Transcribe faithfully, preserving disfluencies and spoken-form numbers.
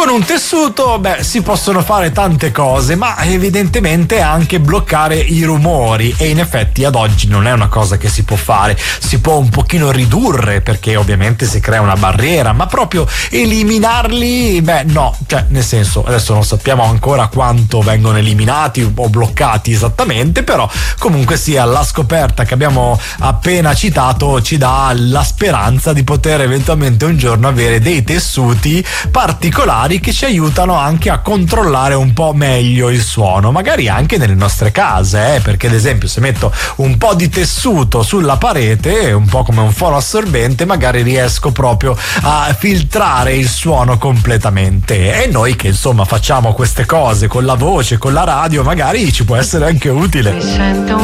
Con un tessuto, beh, si possono fare tante cose, ma evidentemente anche bloccare i rumori, e in effetti ad oggi non è una cosa che si può fare. Si può un pochino ridurre, perché ovviamente si crea una barriera, ma proprio eliminarli, beh no, cioè nel senso, adesso non sappiamo ancora quanto vengono eliminati o bloccati esattamente, però comunque sia la scoperta che abbiamo appena citato ci dà la speranza di poter eventualmente un giorno avere dei tessuti particolari che ci aiutano anche a controllare un po' meglio il suono, magari anche nelle nostre case, eh? Perché ad esempio se metto un po' di tessuto sulla parete, un po' come un foro assorbente, magari riesco proprio a filtrare il suono completamente. E noi che insomma facciamo queste cose con la voce, con la radio, magari ci può essere anche utile.